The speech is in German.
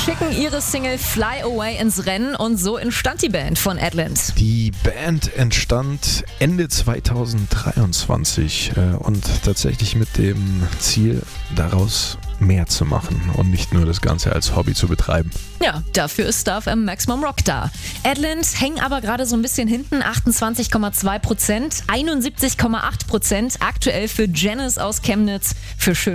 schicken ihre Single Fly Away ins Rennen und so entstand die Band von Edland. Die Band entstand Ende 2023 und tatsächlich mit dem Ziel, daraus mehr zu machen und nicht nur das Ganze als Hobby zu betreiben. Ja, dafür ist Star FM Maximum Rock da. Edland hängen aber gerade so ein bisschen hinten, 28,2%, 71,8% aktuell für Janice aus Chemnitz für schön